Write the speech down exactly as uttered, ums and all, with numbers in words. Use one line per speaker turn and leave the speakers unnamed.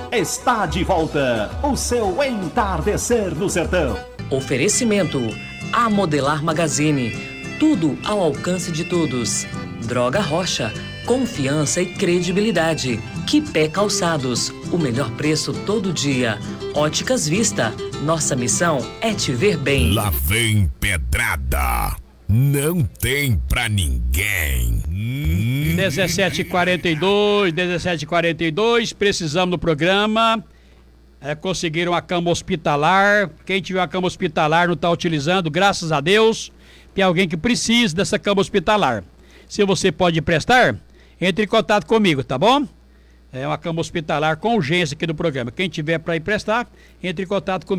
Está de volta o seu Entardecer no Sertão.
Oferecimento A Modelar Magazine. Tudo ao alcance de todos. Droga Rocha. Confiança e credibilidade. Quipé Calçados. O melhor preço todo dia. Óticas Vista. Nossa missão é te ver bem.
Lá vem pedrada. Não tem pra ninguém. Hum.
dezessete e quarenta e dois, dezessete e quarenta e dois, precisamos do programa. É, conseguiram a cama hospitalar. Quem tiver uma cama hospitalar não está utilizando, graças a Deus. Tem alguém que precisa dessa cama hospitalar. Se você pode emprestar, entre em contato comigo, tá bom? É uma cama hospitalar com urgência aqui no programa. Quem tiver para emprestar, entre em contato comigo.